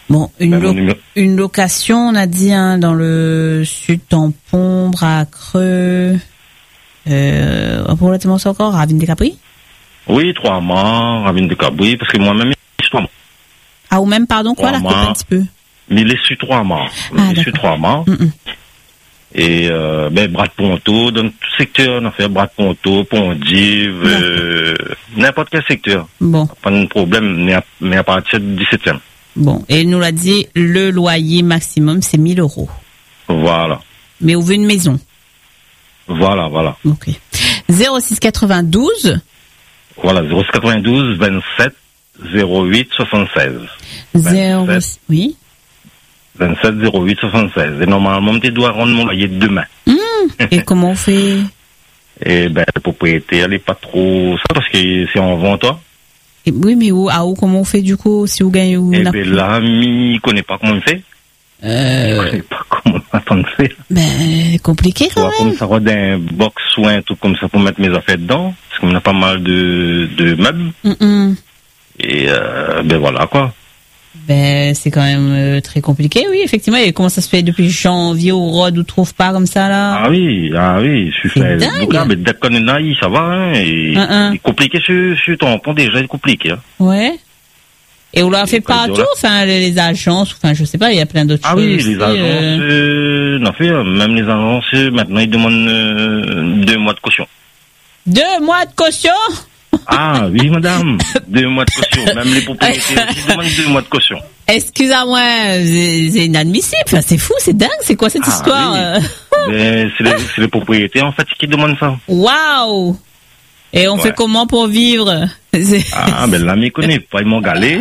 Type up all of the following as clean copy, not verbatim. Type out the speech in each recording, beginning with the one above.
Bon, une location, on a dit, hein, dans le sud Tampon, Bras-Creux, pour le témoin encore, Ravine des Capri? Oui, 3 mois, Ravine des Capri, parce que moi-même, il 3 mois. Ah, ou même, pardon, quoi, la coupe un petit peu? Mais il est sur 3 mois. Il est sur 3 mois. Et, Bras de Ponto, dans tout secteur, on a fait Bras de Ponto, Pondive, n'importe quel secteur. Bon. Pas de problème, mais à partir du 17e. Bon. Et il nous l'a dit, le loyer maximum, c'est 1 000 €. Voilà. Mais on veut une maison. Voilà. Ok. 06 92. Voilà, 06 92 27 08 76. Oui. 27 08 76. Et normalement, tu dois rendre mon loyer demain. Et comment on fait? Et le propriétaire, il n'est pas trop ça parce que c'est en vente, toi. Et oui, mais comment on fait du coup si vous gagnez ou là, il connaît pas comment on fait. Il connaît pas comment on fait. Compliqué quand même. Comme ça, d'un box ou un truc comme ça pour mettre mes affaires dedans. Parce qu'on a pas mal de meubles. Et voilà quoi. C'est quand même très compliqué, oui, effectivement. Et comment ça se fait depuis janvier au Rod, on trouve pas comme ça là? Ah oui, je suis fait. Mais dès qu'on est là, ça va, hein. C'est compliqué sur ton pont déjà, c'est compliqué. Hein. Ouais. Et on l'a fait partout, enfin, les agences, enfin, je sais pas, il y a plein d'autres choses. Ah oui, les agences, on a fait, même les agences, maintenant, ils demandent 2 mois de caution. 2 mois de caution? Ah oui, madame, 2 mois de caution. Même les propriétaires aussi demandent 2 mois de caution. Excusez-moi, c'est inadmissible. Enfin, c'est fou, c'est dingue. C'est quoi cette histoire? Oui. C'est les propriétaires en fait qui demandent ça. Waouh! Et on fait comment pour vivre? Là, m'y connaît pas, ils m'ont galé.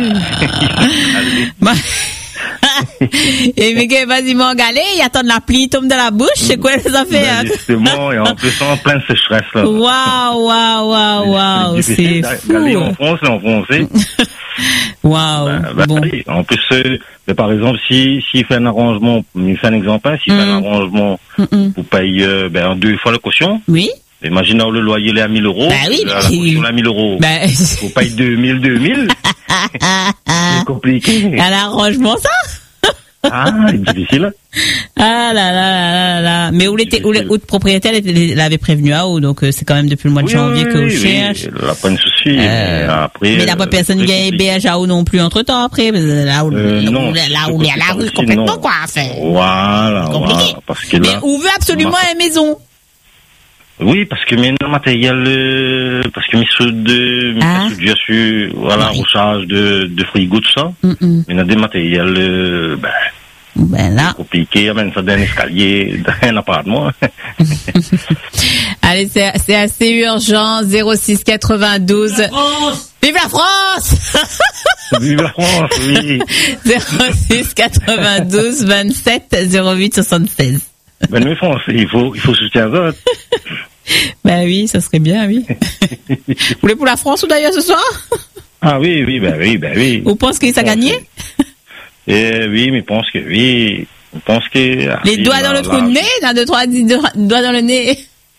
Et mais vas-y m'en galé, il attend la pluie tombe dans la bouche, c'est quoi ça fait? Justement, et en plus en plein sécheresse là. Waouh, c'est fou. Galer en français. Waouh. Bon. En plus, par exemple, s'il fait un arrangement, il fait un exemple, s'il fait un arrangement, vous payez 2 fois la caution. Oui. Imagine le loyer il est à 1 000 €. Oui, la caution est à 1 000 €. Vous payez 2000. C'est compliqué. Un arrangement ça? C'est difficile. Ah là. Mais où le propriétaire l'avait prévenu à haut, donc c'est quand même depuis le mois de janvier que je cherche. Il n'a pas de souci. Mais la personne qui gagne BH à haut non plus entre temps après. Là où il y a la rue complètement quoi. Voilà. Compliqué. Mais on veut absolument une maison. Oui, parce que maintenant matériel, parce que mes soudures sur, recharge de frigo, tout ça. Mais il y a des matériels, là. compliqués, même ça d'un escalier, d'un appartement. Allez, c'est assez urgent, 06 92. Vive la France! Vive la France, oui. 06 92 27 08 76. Mais France, il faut soutenir ça. Oui, ça serait bien, oui. Vous voulez pour la France ou d'ailleurs ce soir? Ah oui, oui. Vous pensez qu'il s'est gagné? Oui, mais je pense que oui. Je pense que... Les doigts dans le trou de nez, là, 2, 3, 10 doigts dans le nez.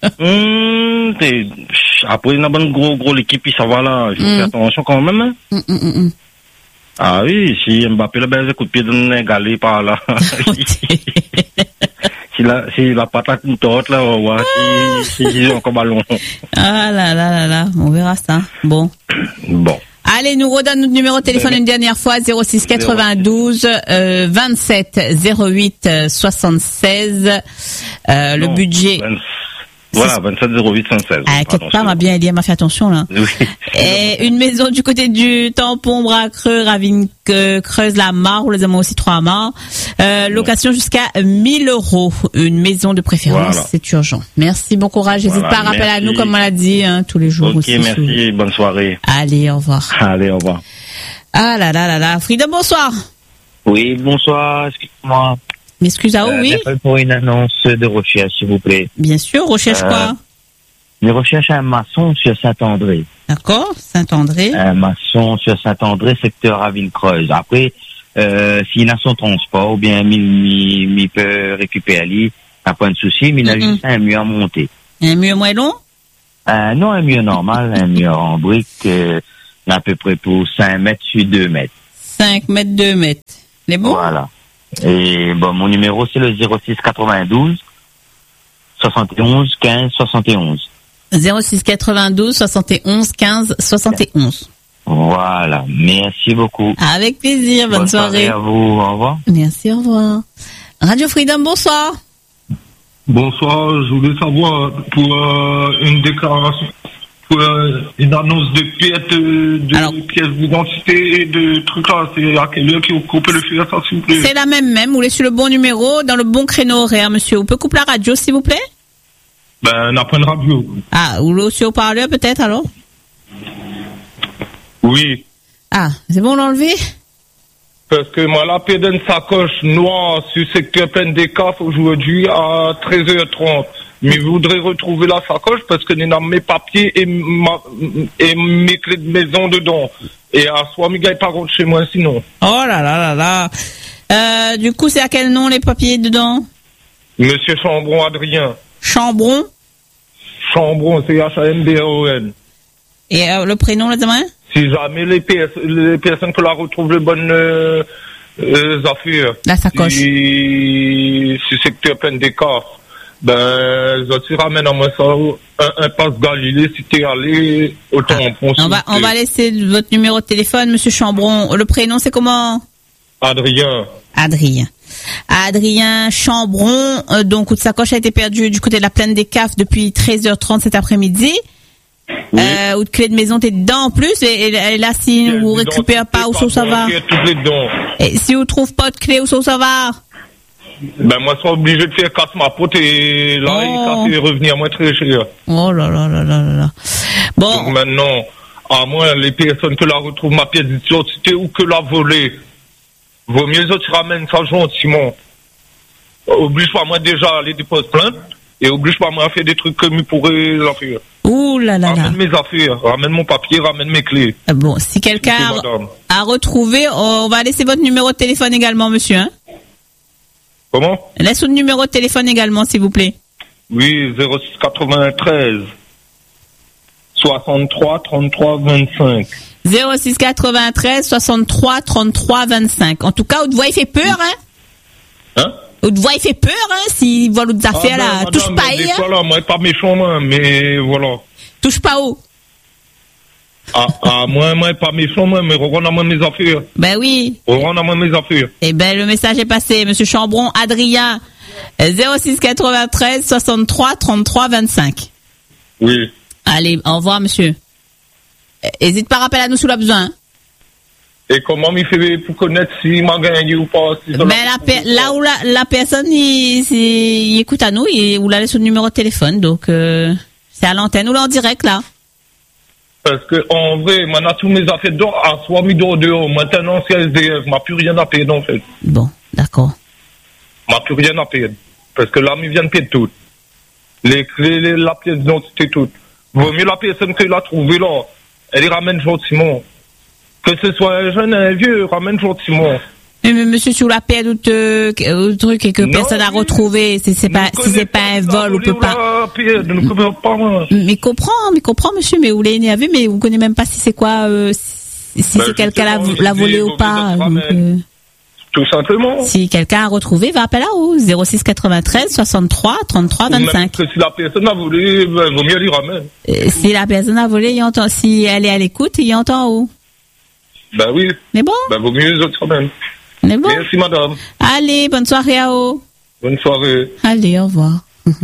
Après, il y a une gros l'équipe, puis ça va là. Il faut faire attention quand même. Ah oui, si Mbappé le coup de pied donne un galé par là. Si la patate une torte là, on va voir si j'ai encore ballon. Ah là, on verra ça. Bon. Allez, nous redonne notre numéro de téléphone une dernière fois, 06 92 27 08 76. Le budget. Voilà, 27 08 76. Quelque part, m'a bien dit, m'a fait attention, là. Oui. Et une maison du côté du Tampon, Bras-Creux, Ravine, Creuse-la-Mare, ou les amours aussi 3 mars. Location jusqu'à 1 000 €. Une maison de préférence, c'est urgent. Merci, bon courage. N'hésite pas à rappeler à nous, comme on l'a dit, tous les jours aussi. Ok, merci, bonne soirée. Allez, au revoir. Ah là. Frida, bonsoir. Oui, bonsoir, excuse-moi. M'excuse à oui. J'appelle pour une annonce de recherche, s'il vous plaît. Bien sûr, recherche quoi? Je recherche un maçon sur Saint-André. D'accord, Saint-André. Un maçon sur Saint-André, secteur Ravine-Creuse. Après, s'il a son transport, ou bien il peut récupérer, pas de souci, mais il a juste un mur à monter. Un mur moins long? Non, un mur normal, un mur en briques, à peu près pour 5 mètres sur 2 mètres. 5 mètres, 2 mètres. Les bons? Voilà. Et bon, mon numéro, c'est le 06 92 71 15 71. 06 92 71 15 71. Voilà. Merci beaucoup. Avec plaisir. Bonne soirée. À vous. Au revoir. Merci, au revoir. Radio Freedom, bonsoir. Bonsoir. Je voulais savoir pour une déclaration, pour une annonce de pièces d'identité et de trucs là. C'est à quelle heure qu'on peut le faire, ça, s'il vous plaît? C'est la même. Vous êtes sur le bon numéro, dans le bon créneau horaire, monsieur. Vous pouvez couper la radio, s'il vous plaît? On apprend une radio. Ah, ou le sur haut-parleur, peut-être, alors? Oui. Ah, c'est bon d'enlever? Parce que moi, la paix d'une sacoche noire sur le secteur plein des CAF aujourd'hui à 13h30. Mais je voudrais retrouver la sacoche parce que j'ai mes papiers et mes clés de maison dedans. Et à soi, je ne gagne pas contre chez moi sinon. Oh là là là là. Du coup, c'est à quel nom les papiers dedans? Monsieur Chambron Adrien. Chambron? Chambron, c'est H-A-M-B-R-O-N. Et le prénom, là, demain? Si jamais les personnes que la retrouvent les bonnes affaires. La sacoche. Si le secteur plein d'écart, je ramène à moi ça, un passe Galilée, si t'es allé, autant on va laisser votre numéro de téléphone, monsieur Chambron. Le prénom, c'est comment? Adrien. Adrien Chambron. Donc, toute sacoche a été perdue du côté de la plaine des CAF depuis 13h30 cet après-midi. Oui. Ou de clé de maison, t'es dedans en plus, et là, si vous récupérez pas, où ça va? Et si vous trouvez pas de clé, où ça va? Moi, je suis obligé de faire casse ma pote et là, il revenir à moi très cher. Oh là là là là là. Bon. Donc maintenant, à moins les personnes que la retrouvent ma pièce d'identité ou que la voler, vaut mieux que tu ramènes ça gentiment. Oblige pas moi déjà à aller déposer plainte. Et oblige pas moi à faire des trucs comme il pourrait les faire. Ouh là là là. Ramène mes affaires, ramène mon papier, ramène mes clés. Bon, si quelqu'un a retrouvé, on va laisser votre numéro de téléphone également, monsieur. Hein? Comment? Laisse votre numéro de téléphone également, s'il vous plaît. Oui, 06 93 63 33 25. 06 93 63 33 25. En tout cas, votre voix, il fait peur, hein? Hein? Votre voix, il fait peur, hein, s'il voit l'autre affaire, là. Madame, touche pas, hein? Voilà, moi, pas méchant, moi, mais voilà. Touche pas haut. Moi, pas méchant, moi, mais regarde moi mes affaires. Ben oui. Regarde moi mes affaires. Eh ben, le message est passé, monsieur Chambron, Adrien. 06 93 63 33 25. Oui. Allez, au revoir, monsieur. Hésite pas à rappeler à nous sous la besoin, hein? Et comment il fait pour connaître s'il m'a gagné ou pas? Là où la personne il écoute à nous, ou la laisse son numéro de téléphone, donc c'est à l'antenne ou là en direct là. Parce que en vrai, maintenant tous mes affaires d'or à 3 000 dehors. Maintenant c'est SDF, m'a plus rien à payer en fait. Bon, d'accord. M'a plus rien à payer parce que là, il vient de payer tout. Les clés, la pièce d'identité tout. Vaut mieux la personne qu'il a trouvée là, elle y ramène gentiment. Que ce soit un jeune, un vieux, ramène gentiment. Mais monsieur, sur la paix ou truc et que personne n'a retrouvé, si c'est pas un vol, on peut pas. Mais comprend, monsieur, mais vous l'avez vu, mais vous connaissez même pas si c'est quoi, si c'est quelqu'un l'a volé ou pas. Tout simplement. Si quelqu'un a retrouvé, va appeler là-haut. 06 93 63 33 25. Parce que si la personne a volé, vaut mieux lui ramène. Si la personne a volé, il entend, si elle est à l'écoute, il entend où? Ben oui. Mais bon. Ben vaut mieux les autres quand même. Mais bon. Merci madame. Allez, bonne soirée à vous. Bonne soirée. Allez, au revoir.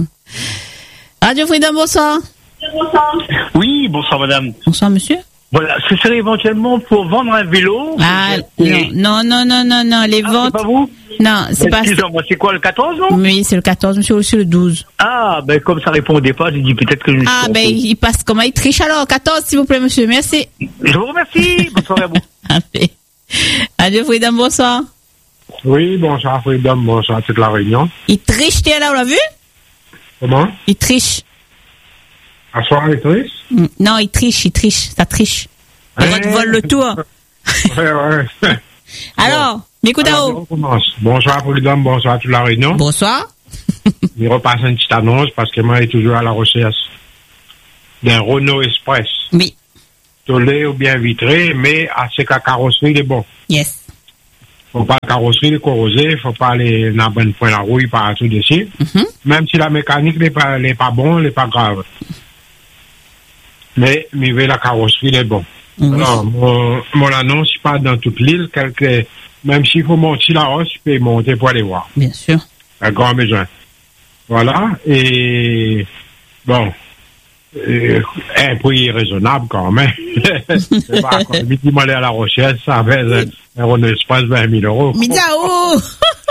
Radio Freedom, bonsoir. Bonsoir. Oui, bonsoir madame. Bonsoir monsieur. Voilà, ce serait éventuellement pour vendre un vélo. Ah, non, les ventes. C'est pas vous? Non, c'est pas. Excusez-moi, c'est quoi le 14, non? Oui, c'est le 14, monsieur, aussi le 12. Ah, ben, comme ça répond au départ, j'ai dit peut-être que je me suis trompé. Il passe comment? Il triche alors. 14, s'il vous plaît, monsieur. Merci. Je vous remercie. Bonsoir à vous. Allez. Adieu, Freedom, bonsoir. Oui, bonsoir, Freedom, bonsoir à toute la réunion. Il triche, t'es là, on l'a vu? Comment? Il triche. À soir, il triche? Non, il triche, ça triche. Il vole le tour. Ouais. Alors, m'écoute à haut. Bonsoir, Freedom, bonsoir à toute la réunion. Bonsoir. Je repasse une petite annonce parce que moi, je suis toujours à la recherche d'un Renault Express. Oui. Tolé ou bien vitré, mais assez qu'à carrosserie, il est bon. Yes. Faut pas la carrosserie corrosée, faut pas aller dans bon point la rouille par tout dessus. Même si la mécanique n'est pas bon, n'est pas grave. Mais la carrosserie est bon. Alors, mon annonce, pas dans toute l'île, même s'il faut monter la hausse, tu peux monter pour aller voir. Bien sûr. Un grand besoin. Voilà. Et, bon. Un prix raisonnable quand même. C'est pas comme si tu m'allais à La Rochelle, ça fait un espace 20 000 euros. Midao!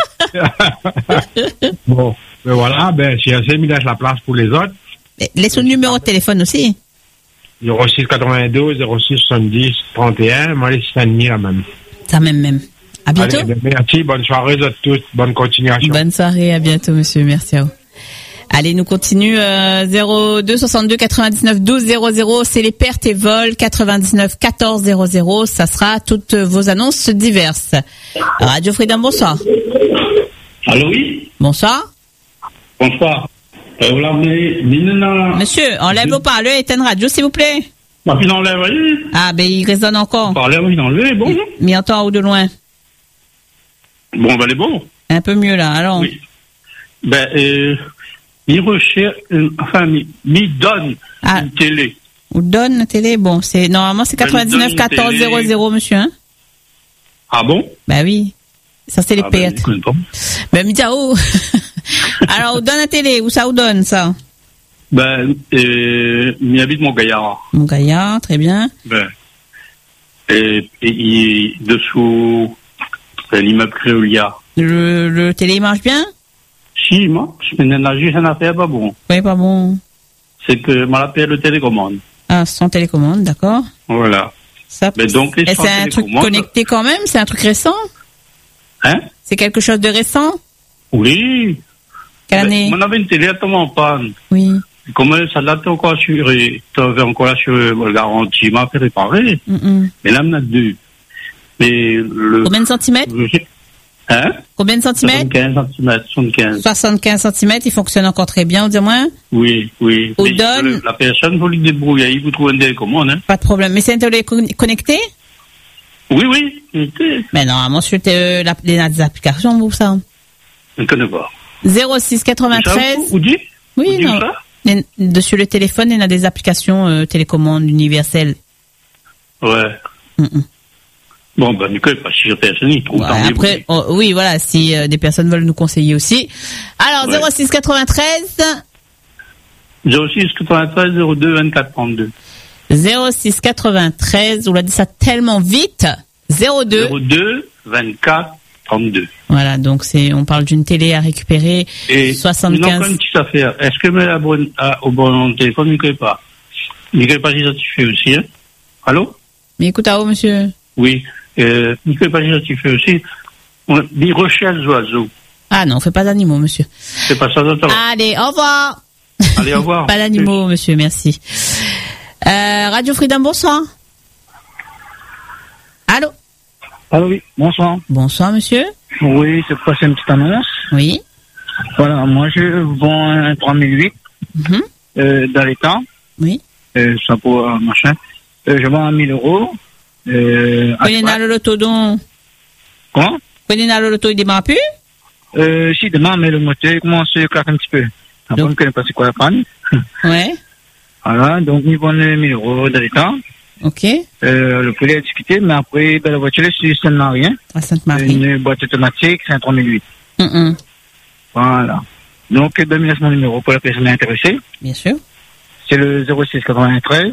Bon. Mais voilà, si assez mis la place pour les autres. Laisse son numéro de téléphone aussi. 06 92 06 70 31, moi les 6,5 la même. Ça même. À bientôt. Allez, merci, bonne soirée à tous, bonne continuation. Bonne soirée, à bientôt monsieur, merci à vous. Allez, nous continue 02 62 99 12 00, c'est les pertes et vols 99 14 00, ça sera toutes vos annonces diverses. Radio Freedom, bonsoir. Allô, oui. Bonsoir. Bonsoir. Monsieur, enlève le parleur et éteins radio, s'il vous plaît. Il enlève, oui. Ah, il résonne encore. Parleur, il enlève, bon. Mais entend ou de loin? Bon, elle est bon. Un peu mieux, là, alors. Oui. Il recherche, il donne une télé. Ou donne une télé, bon, normalement, c'est 99 14 00, monsieur, hein? Ah bon? Oui. Ça, c'est les pertes. Midao. Alors, où donne la télé? Où ça vous donne, ça? Il habite Montgaillard. Montgaillard, très bien. Et dessous l'immeuble Créolia. Le télé marche bien? Si, moi, je m'ai juste une affaire pas bon. Oui, pas bon. C'est que m'a appelé le télécommande. Ah, sans télécommande, d'accord. Voilà. Donc, et c'est un truc connecté quand même? C'est un truc récent? Hein? C'est quelque chose de récent? Oui. Quelle année? On avait une télé en panne. Oui. Comme ça l'a encore assuré, tu avais encore assuré la garantie, m'a fait réparer. Mais là, on a deux. Mais combien de centimètres? Hein? Combien de centimètres? 75 centimètres, il fonctionne encore très bien, au moins? Oui. La personne, vous lui débrouiller, vous trouvez une télécommande, hein? Pas de problème. Mais c'est un télé connecté? Oui, connecté. Mais normalement, sur les applications, vous, ça? Je ne connais pas. 06 93. Vous dites? Oui, non. Dessus le téléphone, il y a des applications télécommande universelles. Ouais. Bon, ne connais pas si personne, il trouve après, oui, voilà, si des personnes veulent nous conseiller aussi. Alors, 06 93. 06 93 02 24 32. 06 93, on l'a dit ça tellement vite. 02 24 32. Voilà, donc on parle d'une télé à récupérer. Et 75. Non, une petite affaire. Est-ce que au bon téléphone, il ne connaît pas? Il ne connaît pas si ça tu fais aussi, hein? Allô? Mais écoute, monsieur. Oui. Il ne connaît pas si ça tu fais aussi. Il recherche les oiseaux. Ah non, on ne fait pas d'animaux, monsieur. C'est pas ça, d'autant. Allez, au revoir. Allez, au revoir. Pas d'animaux, monsieur, merci. Radio Freedom, bonsoir. Allô? Allô, oui, bonsoir. Bonsoir, monsieur. Oui, c'est pour passer une petite annonce. Oui. Voilà, moi je vends un 3008 dans l'état. Oui. Ça pour machin. Je vends à 1000 euros. Prenez le loto donc. Comment? Prenez le loto, il démarre plus? Si, démarre, mais le moteur commence à claquer un petit peu. Après, on ne connaît pas c'est quoi la panne. Ouais. Voilà, donc nous vendons 1000 euros dans l'état. Ok. Le prix est discuté, mais après, la voiture est sur Sainte-Marie. À Sainte-Marie. Une boîte automatique, c'est un 3008. Voilà. Donc, je laisse mon numéro pour la personne intéressée. Bien sûr. C'est le 06 93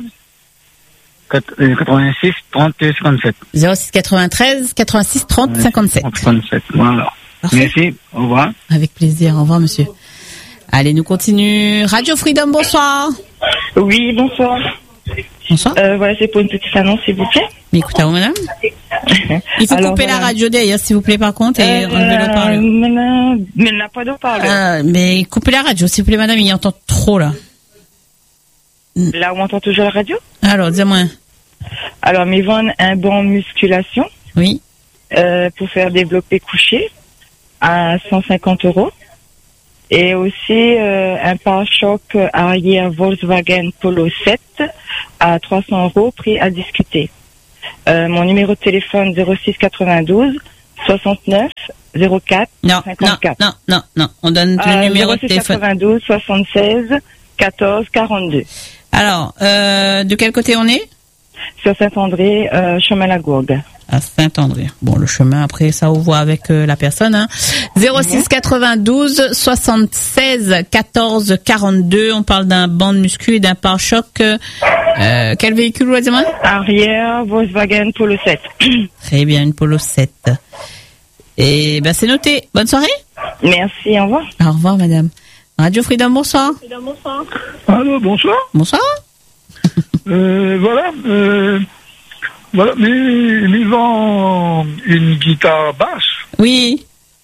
86 30 57. 06 93 86 30 57. 57, voilà. Parfait. Merci, au revoir. Avec plaisir, au revoir, monsieur. Allez, nous continuons. Radio Freedom, bonsoir. Oui, bonsoir. Bonsoir. Voilà, c'est pour une petite annonce, s'il vous plaît. Mais écoutez, madame. Il faut couper la radio d'ailleurs, s'il vous plaît, par contre, et enlever le parleur. Mais il n'a pas de parleur. Mais coupez la radio, s'il vous plaît, madame, il entend trop, là. Là, on entend toujours la radio? Alors, dis-moi. Alors, ils vendent un banc musculation. Oui. Pour faire développer couché à 150 euros. Et aussi un pare-choc arrière Volkswagen Polo 7 à 300 euros, prix à discuter. Mon numéro de téléphone 06 92 69 04 54. Non. On donne le numéro de téléphone. 92 76 14 42. Alors, de quel côté on est? Sur Saint-André, chemin La Gourde. À Saint-André. Bon, le chemin, après, ça, on voit avec la personne. Hein. 06 92 76 14 42. On parle d'un banc de muscu et d'un pare-choc. Quel véhicule, Wazima? Arrière, Volkswagen Polo 7. Très bien, une Polo 7. Et ben, c'est noté. Bonne soirée. Merci, au revoir. Au revoir, madame. Radio Freedom, bonsoir. Allô, bonsoir. Bonsoir. Voilà, mais ils vendent une guitare basse. Oui.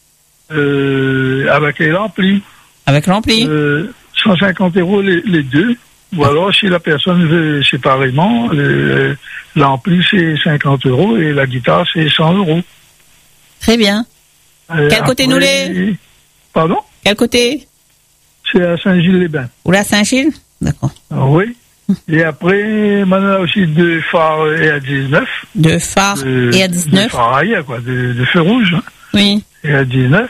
Avec l'ampli. Avec l'ampli. 150 € les deux. Ou alors, si la personne veut séparément, l'ampli c'est 50 € et la guitare c'est 100 €. Très bien. Quel côté nous les? Pardon? Quel côté? C'est à Saint-Gilles-les-Bains. Ou là, Saint-Gilles? D'accord. Oui. Et après, on a aussi deux phares et à 19. Deux phares et à 19. Deux phares arrière, quoi, de feu rouge. Hein. Oui. Et à 19.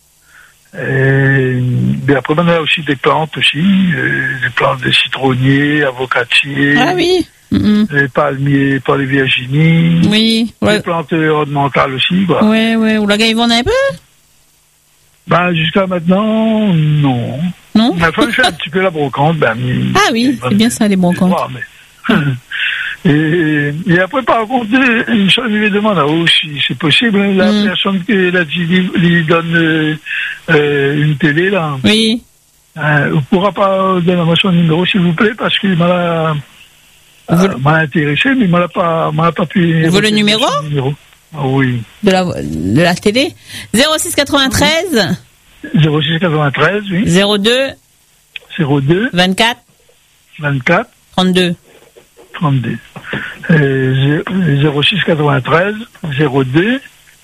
Et après, on a aussi des plantes aussi, des plantes de citronniers, avocatiers. Ah oui. Les palmiers, pas les Virginie. Oui. Ouais. Des plantes ornementales aussi, quoi. Ouais. Ou la gars, ils vendent un peu? Jusqu'à maintenant, non. Non? Enfin, je fais un petit peu la brocante, ah oui, c'est bien ça, les brocantes. Et après, par contre, une chose, je lui demande, si c'est possible, la personne qui lui donne une télé, là. Oui. On pourra pas donner son numéro, s'il vous plaît, parce qu'il m'a intéressé, mais il m'a pas pu. Vous voulez le numéro? Ah oui. De la télé? 06 93. 06 93, oui. 02. 24. 32. 06 93 02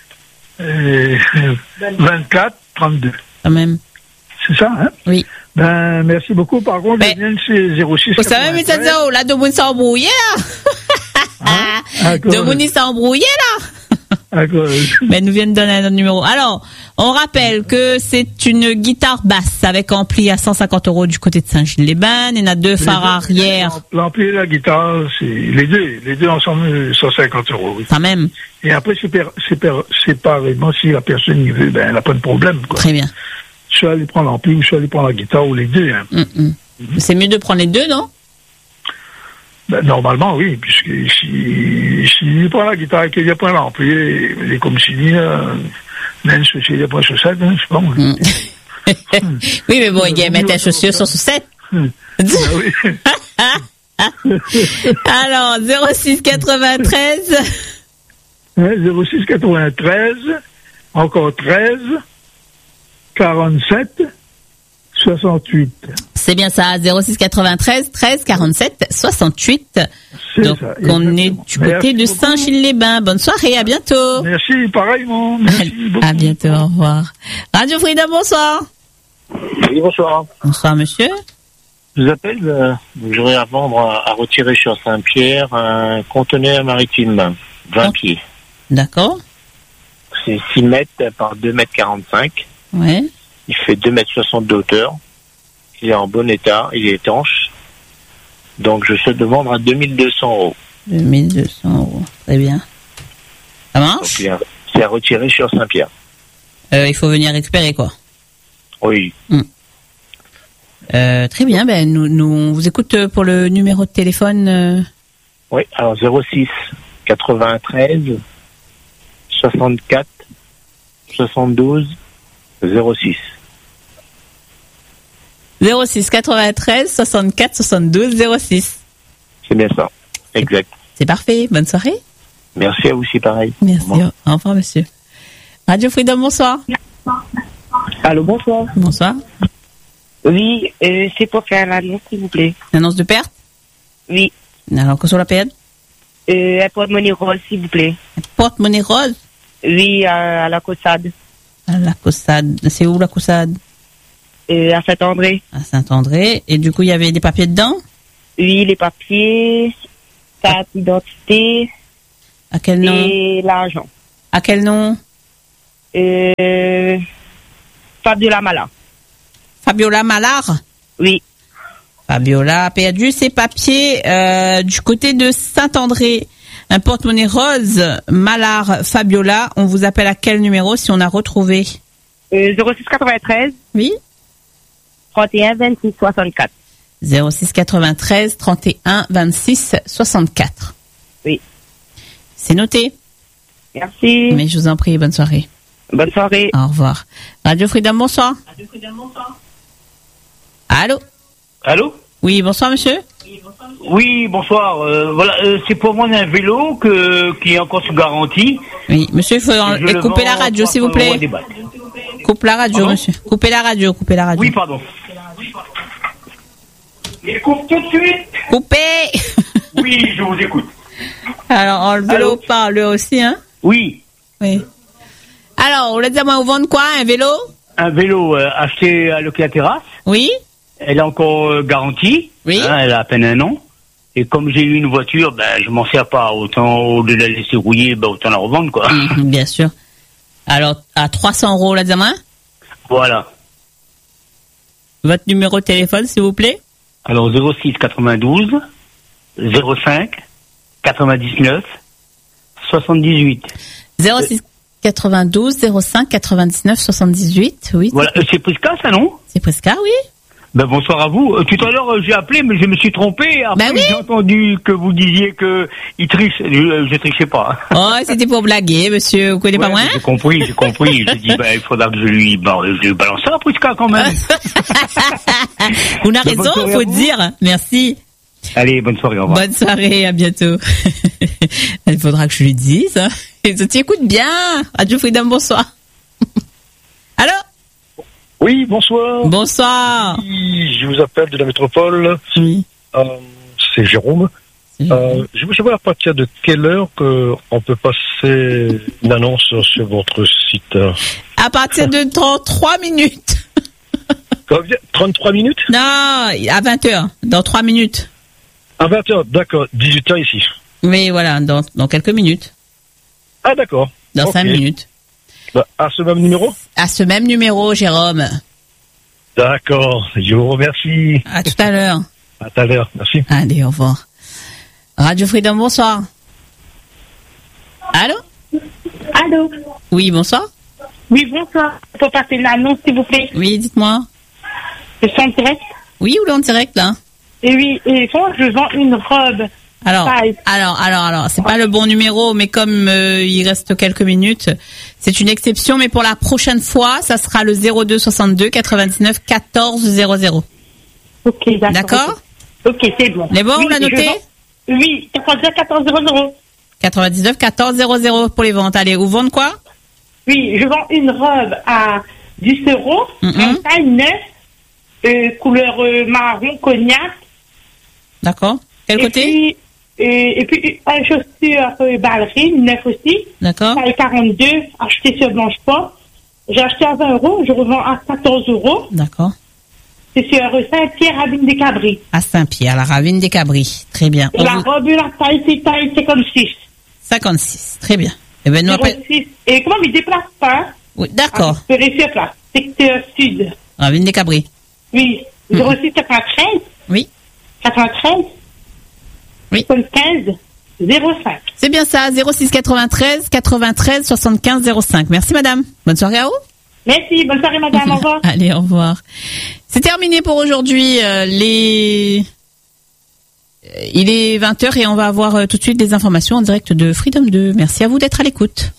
24 32. Quand même. C'est ça, hein? Oui. Merci beaucoup. Par contre, c'est 06 vous savez, mais ça, là, de vous s'embrouiller, là. De vous s'embrouiller, là. Mais nous viennent de donner un autre numéro. Alors, on rappelle que c'est une guitare basse avec ampli à 150 € du côté de Saint-Gilles-les-Bains. Il y en a deux phares arrière. L'ampli et la guitare, c'est les deux ensemble 150 €. Oui. Quand même. Et après, séparément, si la personne y veut, elle n'a pas de problème, quoi. Très bien. Soit aller prendre l'ampli, ou soit aller prendre la guitare, ou les deux, hein. C'est mieux de prendre les deux, non? Normalement, oui, puisque s'il prend la guitare et qu'il prend l'ampli, il est comme s'il y a une chaussure, il y a pas une chaussette, hein, je pense. Oui, mais bon, il y a mettre la chaussure sur chaussette. Alors, 06 93. 06 93, encore 13, 47, 68. C'est bien ça, 06 93 13 47 68. Donc, ça, on est du côté de Saint-Gilles-les-Bains. Bonne soirée, à bientôt. Merci, pareillement. Merci beaucoup. À bientôt, au revoir. Radio Freedom, bonsoir. Oui, bonsoir. Bonsoir, monsieur. Je vous appelle, j'aurais à vendre, à retirer sur Saint-Pierre un conteneur maritime, 20 pieds. D'accord. C'est 6 mètres par 2 mètres 45. Ouais. Il fait 2 mètres 60 de hauteur. Il est en bon état, il est étanche. Donc je souhaite le vendre à 2200 €. 2200 €, très bien. Ça marche? Donc, c'est à retirer sur Saint-Pierre. Il faut venir récupérer, quoi. Oui. Très bien, nous on vous écoute pour le numéro de téléphone. Oui, alors 06 93 64 72 06. 06 93 64 72 06. C'est bien ça. Exact. C'est parfait. Bonne soirée. Merci à vous aussi, pareil. Merci. Au revoir, monsieur. Radio Freedom, bonsoir. Allô, bonsoir. Bonsoir. Oui, c'est pour faire l'annonce, s'il vous plaît. L'annonce de perte? Oui. Alors, que sur la perte? Un porte-monnaie rose, s'il vous plaît. Un porte-monnaie rose? Oui, à la Caussade. À la Caussade. C'est où la Caussade? À Saint-André. À Saint-André. Et du coup, il y avait des papiers dedans? Oui, les papiers, carte d'identité. À quel nom? Et l'argent. À quel nom? Fabiola Malard. Fabiola Malard? Oui. Fabiola a perdu ses papiers du côté de Saint-André. Un porte-monnaie rose, Malard, Fabiola. On vous appelle à quel numéro si on a retrouvé? 06 93. Oui. 31 26 64. 06 93 31 26 64. Oui. C'est noté. Merci. Mais je vous en prie, bonne soirée. Bonne soirée. Au revoir. Radio Freedom, bonsoir. Allô? Allô? Oui, bonsoir monsieur. Oui, bonsoir. Voilà, c'est pour moi un vélo qui est encore sous garantie. Oui, monsieur, il faut couper la radio, s'il vous plaît. Coupe la radio, monsieur. Coupez la radio. Oui, pardon. Il coupe tout de suite. Coupez. Oui, je vous écoute. Alors, enlevez le haut-parleur aussi, hein? Oui. Alors, on l'a dit à moi, vous vendez quoi? Un vélo? Un vélo acheté à Leclerc Terrasse. Oui. Elle est encore garantie. Oui. Elle a à peine 1 an. Et comme j'ai eu une voiture, je m'en sers pas. Autant, au lieu de la laisser rouiller, autant la revendre, quoi. Bien sûr. Alors, à 300 € la diamant? Voilà. Votre numéro de téléphone, s'il vous plaît? Alors, 06 92 05 99 78. 06 92 05 99 78, oui. Voilà, c'est Prisca, ça, non? C'est Prisca, oui. Bonsoir à vous. Tout à l'heure, j'ai appelé, mais je me suis trompé. Après, j'ai entendu que vous disiez que il triche. Je trichais pas. Oh, c'était pour blaguer, monsieur. Vous connaissez pas moi? J'ai compris. J'ai dit, il faudra que je lui balance ça, Prisca, quand même. On a raison, faut dire. Merci. Allez, bonne soirée, au revoir. Bonne soirée, à bientôt. Il faudra que je lui dise. Tu écoutes bien. Radio Freedom, bonsoir. Allô? Oui, bonsoir. Bonsoir. Je vous appelle de la métropole. Oui. C'est Jérôme. Je veux savoir à partir de quelle heure on peut passer une annonce sur votre site. À partir de 33 minutes. 33 minutes? Non, à 20h, dans 3 minutes. À 20h, d'accord. 18h ici. Mais voilà, dans quelques minutes. Ah, d'accord. Dans 5 minutes. À ce même numéro? À ce même numéro, Jérôme. D'accord, je vous remercie. À tout à l'heure. À tout à l'heure, merci. Allez, au revoir. Radio Freedom, bonsoir. Allô? Allô? Oui, bonsoir. Oui, bonsoir. Il faut passer l'annonce, s'il vous plaît. Oui, dites-moi. Je suis en direct? Oui, ou en direct, là? Et oui, et je vends une robe. Alors, c'est pas le bon numéro, mais comme il reste quelques minutes, c'est une exception, mais pour la prochaine fois, ça sera le 02 62 99 14 00. Ok, d'accord. D'accord? Ok, c'est bon. Les bons, on l'a noté? Oui, 99 14 00. 99 14 00 pour les ventes. Allez, vous vendez quoi? Oui, je vends une robe à 10 €, en taille 9, couleur marron cognac. D'accord. Quel côté? Puis, et puis, une chaussure ballerine, 9 aussi. D'accord. Taille 42, acheté sur Blancheport. J'ai acheté à 20 €, je revends à 14 €. D'accord. C'est sur Saint-Pierre, Ravine des Cabris. À Saint-Pierre, la Ravine des Cabris. Très bien. Et la robe, la taille, c'est taille 56. 56, très bien. Eh ben, nous appelle... Et comment il déplace pas? Oui, d'accord. Je peux rester place. Secteur sud. Ravine des Cabris. Oui. 06 93. Oui. 93. Oui. 75 05. C'est bien ça, 06 93 93 75 05. Merci madame. Bonne soirée à vous. Merci, bonne soirée madame, au revoir. Allez, au revoir. C'est terminé pour aujourd'hui. Il est 20h et on va avoir tout de suite des informations en direct de Freedom 2. Merci à vous d'être à l'écoute.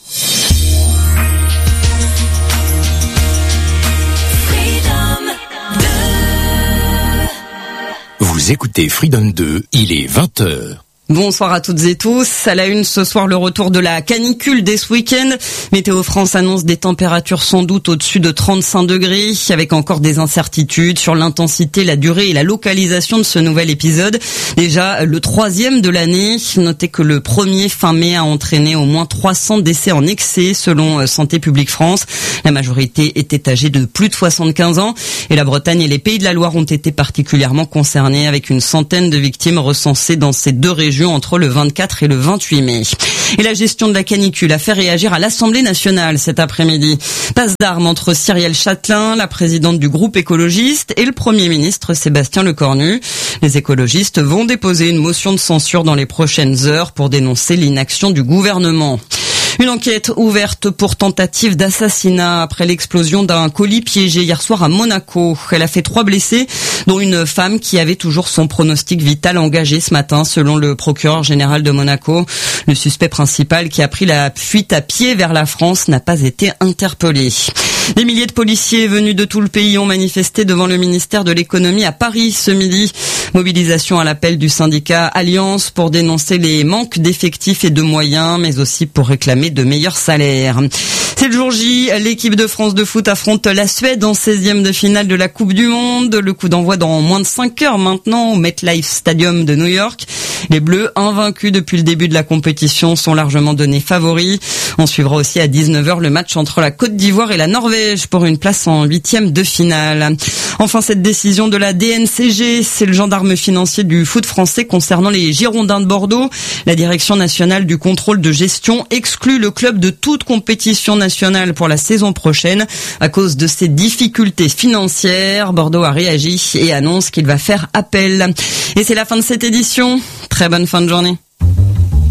Vous écoutez Freedom 2, il est 20h. Bonsoir à toutes et tous. À la une ce soir, le retour de la canicule dès ce week-end. Météo France annonce des températures sans doute au-dessus de 35 degrés, avec encore des incertitudes sur l'intensité, la durée et la localisation de ce nouvel épisode. Déjà, le 3e de l'année. Notez que le 1er fin mai a entraîné au moins 300 décès en excès, selon Santé publique France. La majorité était âgée de plus de 75 ans. Et la Bretagne et les Pays de la Loire ont été particulièrement concernés, avec une centaine de victimes recensées dans ces deux régions région entre le 24 et le 28 mai. Et la gestion de la canicule a fait réagir à l'Assemblée nationale cet après-midi. Passe d'armes entre Cyrielle Châtelain, la présidente du groupe écologiste, et le Premier ministre Sébastien Lecornu. Les écologistes vont déposer une motion de censure dans les prochaines heures pour dénoncer l'inaction du gouvernement. Une enquête ouverte pour tentative d'assassinat après l'explosion d'un colis piégé hier soir à Monaco. Elle a fait 3 blessés, dont une femme qui avait toujours son pronostic vital engagé ce matin, selon le procureur général de Monaco. Le suspect principal, qui a pris la fuite à pied vers la France, n'a pas été interpellé. Des milliers de policiers venus de tout le pays ont manifesté devant le ministère de l'économie à Paris ce midi. Mobilisation à l'appel du syndicat Alliance pour dénoncer les manques d'effectifs et de moyens, mais aussi pour réclamer de meilleurs salaires. C'est le jour J, l'équipe de France de foot affronte la Suède en 16e de finale de la Coupe du Monde. Le coup d'envoi dans moins de 5 heures maintenant au MetLife Stadium de New York. Les Bleus, invaincus depuis le début de la compétition, sont largement donnés favoris. On suivra aussi à 19h le match entre la Côte d'Ivoire et la Norvège pour une place en 8e de finale. Enfin, cette décision de la DNCG, c'est le gendarme financier du foot français concernant les Girondins de Bordeaux. La Direction nationale du contrôle de gestion exclut le club de toute compétition nationale pour la saison prochaine à cause de ses difficultés financières. Bordeaux a réagi et annonce qu'il va faire appel. Et c'est la fin de cette édition. Très bonne fin de journée.